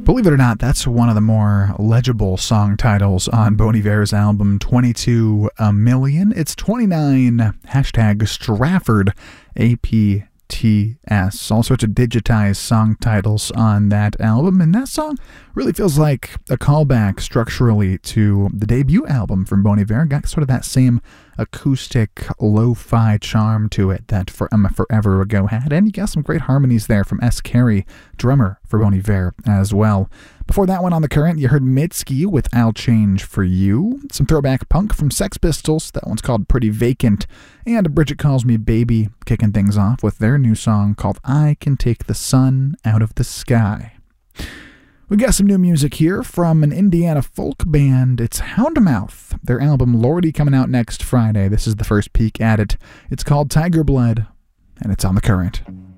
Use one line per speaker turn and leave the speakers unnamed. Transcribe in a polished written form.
Believe it or not, that's one of the more legible song titles on Bon Iver's album 22 Million. It's 29 hashtag Strafford APTS. All sorts of digitized song titles on that album, and that song really feels like a callback structurally to the debut album from Bon Iver. Got sort of that same acoustic lo-fi charm to it that Forever Ago had, and you got some great harmonies there from S. Carey, drummer for Bon Iver as well. Before that one on The Current, you heard Mitski with I'll Change For You, some throwback punk from Sex Pistols, that one's called Pretty Vacant, and Bridget Calls Me Baby kicking things off with their new song called I Can Take the Sun Out of the Sky. We got some new music here from an Indiana folk band. It's Houndmouth. Their album Lordy coming out next Friday. This is the first peek at it. It's called Tiger Blood, and it's on The Current.